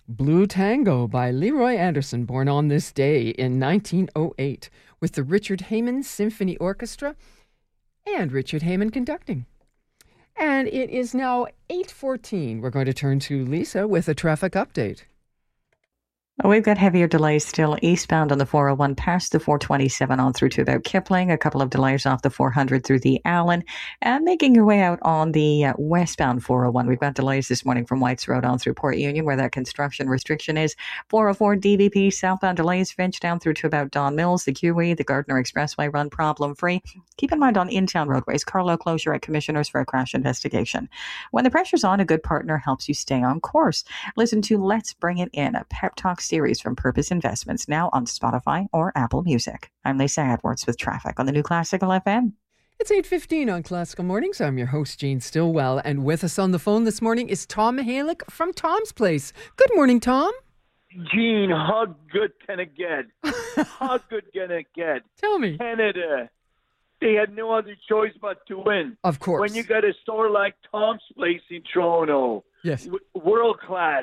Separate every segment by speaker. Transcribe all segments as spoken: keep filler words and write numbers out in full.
Speaker 1: Blue Tango by Leroy Anderson, born on this day in nineteen oh eight, with the Richard Heyman Symphony Orchestra and Richard Heyman conducting. And it is now eight fourteen. We're going to turn to Lisa with a traffic update.
Speaker 2: Well, we've got heavier delays still eastbound on the four oh one past the four twenty-seven on through to about Kipling. A couple of delays off the four hundred through the Allen. And making your way out on the uh, westbound four oh one. We've got delays this morning from Whites Road on through Port Union where that construction restriction is. four oh four D V P southbound delays Finch down through to about Don Mills. The Q E, the Gardner Expressway run problem free. Keep in mind on in-town roadways, Carlow closure at Commissioners for a crash investigation. When the pressure's on, a good partner helps you stay on course. Listen to Let's Bring It In, a pep talk series from Purpose Investments, now on Spotify or Apple Music. I'm Lisa Edwards with traffic on the new Classical F M.
Speaker 1: It's eight fifteen on Classical Mornings. I'm your host, Jean Stillwell, and with us on the phone this morning is Tom Mihalik from Tom's Place. Good morning, Tom.
Speaker 3: Jean, how good can it get? How good can it get?
Speaker 1: Tell me.
Speaker 3: Canada, they had no other choice but to win.
Speaker 1: Of course.
Speaker 3: When you got a store like Tom's Place in Toronto,
Speaker 1: yes,
Speaker 3: w- world class,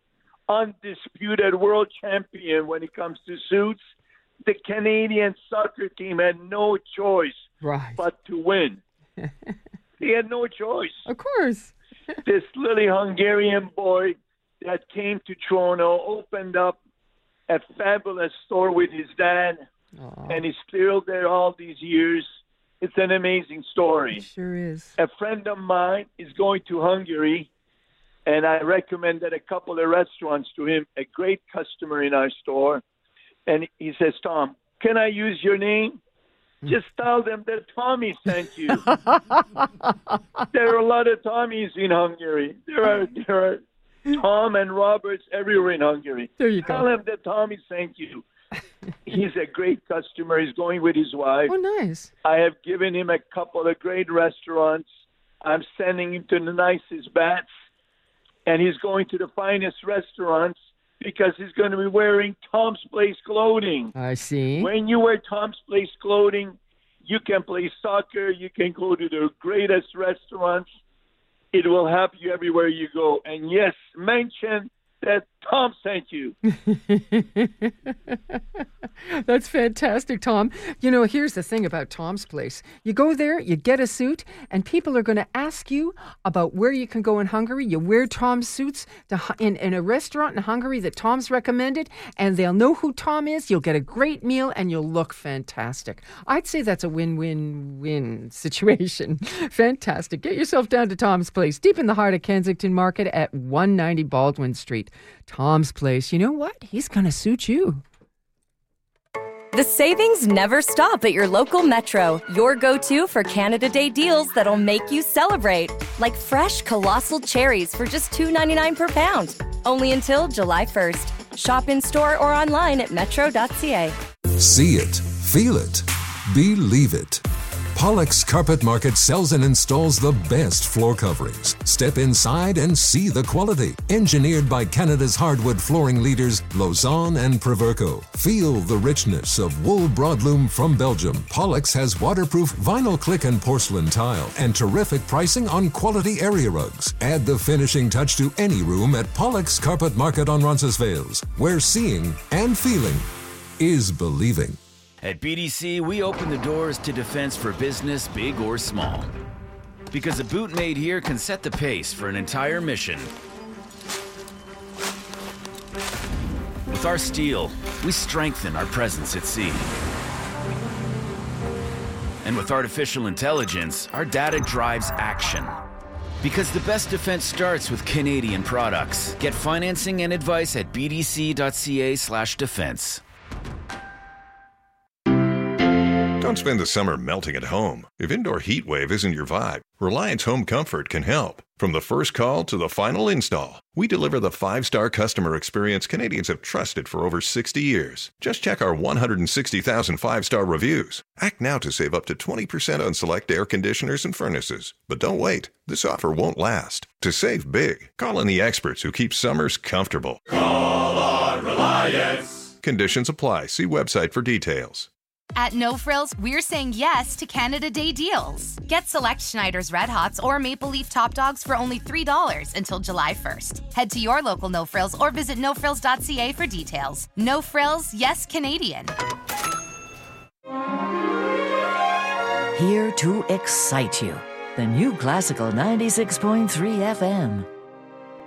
Speaker 3: undisputed world champion when it comes to suits, the Canadian soccer team had no choice
Speaker 1: right.
Speaker 3: but to win. They had no choice.
Speaker 1: Of course.
Speaker 3: This little Hungarian boy that came to Toronto opened up a fabulous store with his dad,
Speaker 1: Aww.
Speaker 3: and he's still there all these years. It's an amazing story.
Speaker 1: It sure is.
Speaker 3: A friend of mine is going to Hungary, and I recommended a couple of restaurants to him, a great customer in our store. And he says, Tom, can I use your name? Just tell them that Tommy sent you. There are a lot of Tommies in Hungary. There are, there are Tom and Roberts everywhere in Hungary.
Speaker 1: There you
Speaker 3: tell
Speaker 1: go.
Speaker 3: Tell him that Tommy sent you. He's a great customer. He's going with his wife.
Speaker 1: Oh, nice.
Speaker 3: I have given him a couple of great restaurants. I'm sending him to the nicest bats. And he's going to the finest restaurants because he's going to be wearing Tom's Place clothing.
Speaker 1: I see.
Speaker 3: When you wear Tom's Place clothing, you can play soccer. You can go to the greatest restaurants. It will help you everywhere you go. And yes, mention that Tom sent you.
Speaker 1: That's fantastic, Tom. You know, here's the thing about Tom's Place. You go there, you get a suit, and people are going to ask you about where you can go in Hungary. You wear Tom's suits to, in, in a restaurant in Hungary that Tom's recommended, and they'll know who Tom is. You'll get a great meal, and you'll look fantastic. I'd say that's a win-win-win situation. Fantastic. Get yourself down to Tom's Place, deep in the heart of Kensington Market at one ninety Baldwin Street. Tom's Place, you know what? He's going to suit you.
Speaker 4: The savings never stop at your local Metro. Your go-to for Canada Day deals that'll make you celebrate. Like fresh colossal cherries for just two ninety-nine per pound. Only until July first. Shop in-store or online at metro dot c a.
Speaker 5: See it. Feel it. Believe it. Pollock's Carpet Market sells and installs the best floor coverings. Step inside and see the quality. Engineered by Canada's hardwood flooring leaders, Lausanne and Proverco. Feel the richness of wool broadloom from Belgium. Pollock's has waterproof vinyl click and porcelain tile and terrific pricing on quality area rugs. Add the finishing touch to any room at Pollock's Carpet Market on Roncesvalles, where seeing and feeling is believing.
Speaker 6: At B D C, we open the doors to defense for business, big or small. Because a boot made here can set the pace for an entire mission. With our steel, we strengthen our presence at sea. And with artificial intelligence, our data drives action. Because the best defense starts with Canadian products. Get financing and advice at b d c dot c a slash defense.
Speaker 7: Don't spend the summer melting at home. If indoor heat wave isn't your vibe, Reliance Home Comfort can help. From the first call to the final install, we deliver the five-star customer experience Canadians have trusted for over sixty years. Just check our one hundred sixty thousand five-star reviews. Act now to save up to twenty percent on select air conditioners and furnaces. But don't wait. This offer won't last. To save big, call in the experts who keep summers comfortable.
Speaker 8: Call on Reliance.
Speaker 7: Conditions apply. See website for details.
Speaker 8: At No Frills, we're saying yes to Canada Day deals. Get select Schneider's Red Hots or Maple Leaf Top Dogs for only three dollars until July first. Head to your local No Frills or visit no frills dot c a for details. No Frills, yes Canadian.
Speaker 9: Here to excite you. The new Classical ninety-six point three F M.